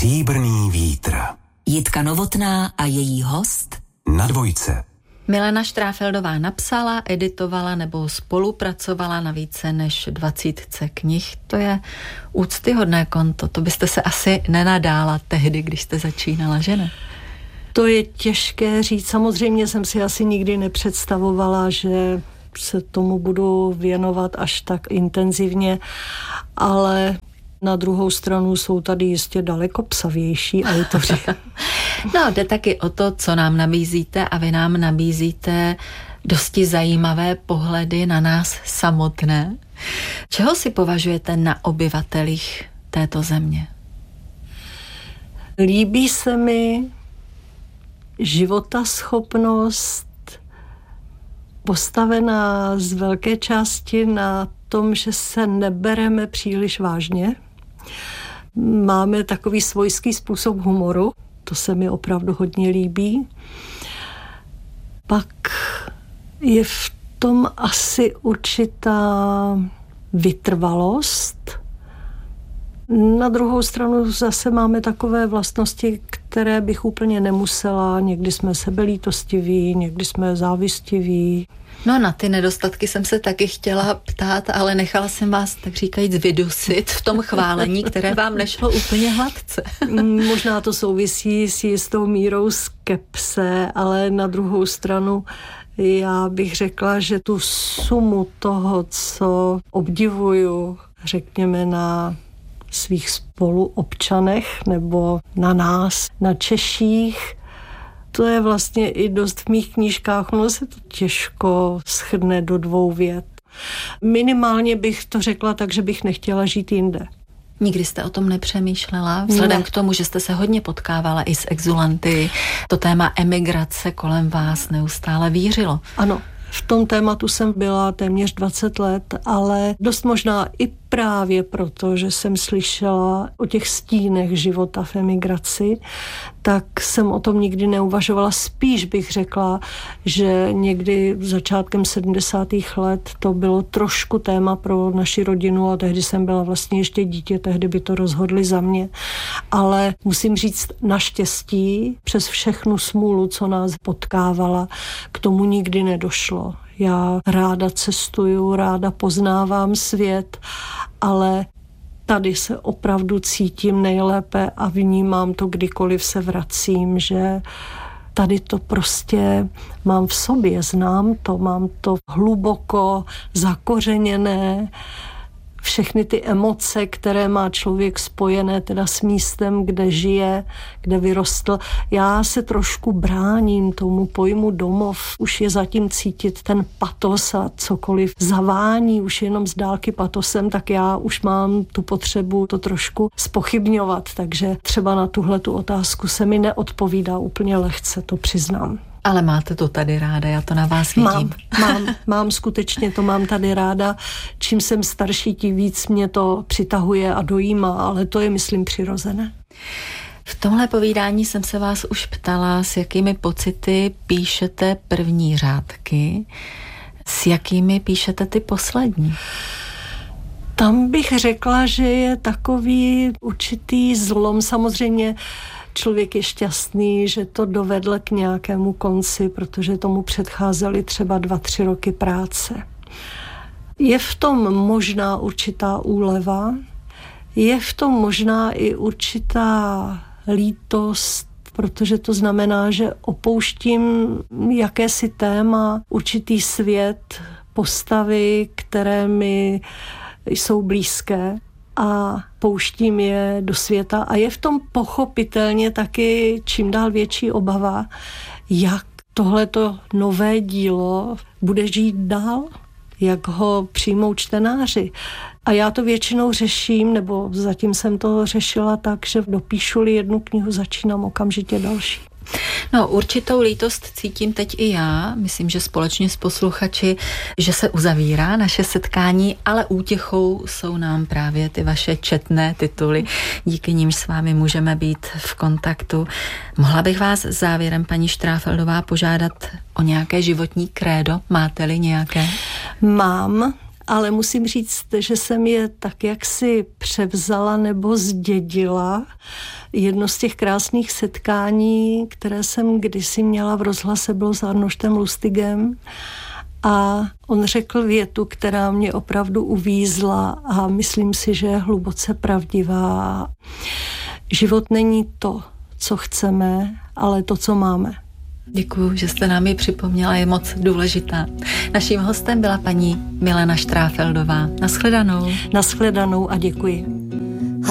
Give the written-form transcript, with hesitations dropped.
Stříbrný vítr. Jitka Novotná a její host Na Dvojce. Milena Štráfeldová napsala, editovala nebo spolupracovala na více než 20 knih. To je úctyhodné konto. To byste se asi nenadála tehdy, když jste začínala, že ne? To je těžké říct. Samozřejmě jsem si asi nikdy nepředstavovala, že se tomu budu věnovat až tak intenzivně, ale na druhou stranu jsou tady jistě daleko psavější autoři. No, jde taky o to, co nám nabízíte, a vy nám nabízíte dosti zajímavé pohledy na nás samotné. Čeho si považujete na obyvatelích této země? Líbí se mi životaschopnost postavená z velké části na tom, že se nebereme příliš vážně. Máme takový svojský způsob humoru, to se mi opravdu hodně líbí. Pak je v tom asi určitá vytrvalost. Na druhou stranu zase máme takové vlastnosti, které bych úplně nemusela. Někdy jsme sebelítostiví, někdy jsme závistiví. No, na ty nedostatky jsem se taky chtěla ptát, ale nechala jsem vás, tak říkajíc, vydusit v tom chválení, které vám nešlo úplně hladce. Možná to souvisí s jistou mírou skepse, ale na druhou stranu já bych řekla, že tu sumu toho, co obdivuju, řekněme, na svých spoluobčanech nebo na nás, na Češích, to je vlastně i dost v mých knížkách, ono se to těžko shrne do 2 vět. Minimálně bych to řekla tak, že bych nechtěla žít jinde. Nikdy jste o tom nepřemýšlela? Vzhledem k tomu, že jste se hodně potkávala i s exulanty, to téma emigrace kolem vás neustále vířilo. Ano. V tom tématu jsem byla téměř 20 let, ale dost možná i právě proto, že jsem slyšela o těch stínech života v emigraci, tak jsem o tom nikdy neuvažovala. Spíš bych řekla, že někdy začátkem 70. let to bylo trošku téma pro naši rodinu a tehdy jsem byla vlastně ještě dítě, tehdy by to rozhodli za mě. Ale musím říct, naštěstí přes všechnu smůlu, co nás potkávala, k tomu nikdy nedošlo. Já ráda cestuju, ráda poznávám svět, ale tady se opravdu cítím nejlépe a vnímám to, kdykoliv se vracím, že tady to prostě mám v sobě, znám to, mám to hluboko zakořeněné, všechny ty emoce, které má člověk spojené teda s místem, kde žije, kde vyrostl. Já se trošku bráním tomu pojmu domov. Už je zatím cítit ten patos a cokoliv zavání už jenom z dálky patosem, tak já už mám tu potřebu to trošku zpochybňovat. Takže třeba na tuhletu otázku se mi neodpovídá úplně lehce, to přiznám. Ale máte to tady ráda, já to na vás vidím. Mám skutečně to mám tady ráda. Čím jsem starší, tím víc mě to přitahuje a dojímá, ale to je, myslím, přirozené. V tomhle povídání jsem se vás už ptala, s jakými pocity píšete první řádky, s jakými píšete ty poslední. Tam bych řekla, že je takový určitý zlom. Samozřejmě člověk je šťastný, že to dovedl k nějakému konci, protože tomu předcházely třeba 2-3 roky práce. Je v tom možná určitá úleva, je v tom možná i určitá lítost, protože to znamená, že opouštím jakési téma, určitý svět, postavy, které mi jsou blízké, a pouštím je do světa a je v tom pochopitelně taky čím dál větší obava, jak tohleto nové dílo bude žít dál, jak ho přijmou čtenáři. A já to většinou řeším, nebo zatím jsem to řešila tak, že dopíšu-li jednu knihu, začínám okamžitě další. No, určitou lítost cítím teď i já, myslím, že společně s posluchači, že se uzavírá naše setkání, ale útěchou jsou nám právě ty vaše četné tituly, díky nimž s vámi můžeme být v kontaktu. Mohla bych vás závěrem, paní Štráfeldová, požádat o nějaké životní krédo? Máte-li nějaké? Mám ale musím říct, že jsem je tak jaksi převzala nebo zdědila. Jedno z těch krásných setkání, které jsem kdysi měla v rozhlase, bylo s Arnoštem Lustigem a on řekl větu, která mě opravdu uvízla a myslím si, že je hluboce pravdivá. Život není to, co chceme, ale to, co máme. Děkuju, že jste nám ji připomněla, je moc důležitá. Naším hostem byla paní Milena Štráfeldová. Nashledanou. Nashledanou a děkuji.